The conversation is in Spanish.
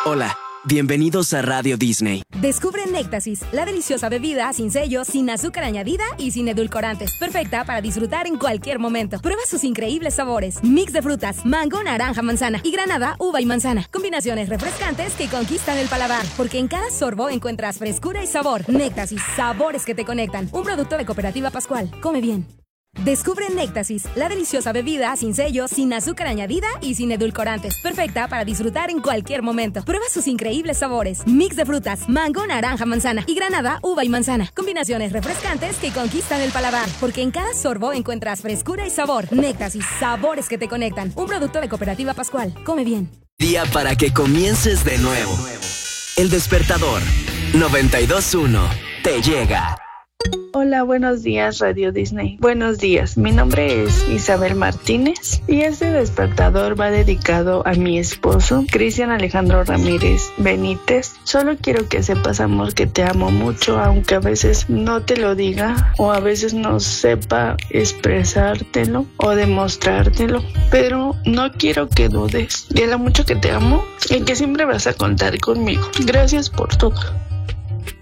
Hola, bienvenidos a Radio Disney. Descubre Néctasis, la deliciosa bebida sin sellos, sin azúcar añadida y sin edulcorantes. Perfecta para disfrutar en cualquier momento. Prueba sus increíbles sabores. Mix de frutas, mango, naranja, manzana y granada, uva y manzana. Combinaciones refrescantes que conquistan el paladar. Porque en cada sorbo encuentras frescura y sabor. Néctasis, sabores que te conectan. Un producto de Cooperativa Pascual. Come bien. Descubre Néctasis, la deliciosa bebida sin sellos, sin azúcar añadida y sin edulcorantes. Perfecta para disfrutar en cualquier momento. Prueba sus increíbles sabores. Mix de frutas, mango, naranja, manzana y granada, uva y manzana. Combinaciones refrescantes que conquistan el paladar. Porque en cada sorbo encuentras frescura y sabor. Néctasis, sabores que te conectan. Un producto de Cooperativa Pascual. Come bien. Día para que comiences de nuevo. El Despertador 92.1 te llega. Hola, buenos días Radio Disney. Buenos días, mi nombre es Isabel Martínez y este despertador va dedicado a mi esposo, Cristian Alejandro Ramírez Benítez. Solo quiero que sepas, amor, que te amo mucho, aunque a veces no te lo diga o a veces no sepa expresártelo o demostrártelo, pero no quiero que dudes de lo mucho que te amo y que siempre vas a contar conmigo. Gracias por todo.